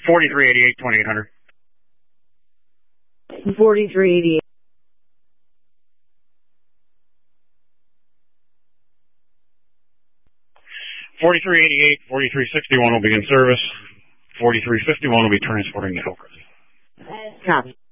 4388, 2800. 4388. 4388, 4361 will be in service. 4351 will be transporting to Hillcrest. Copy.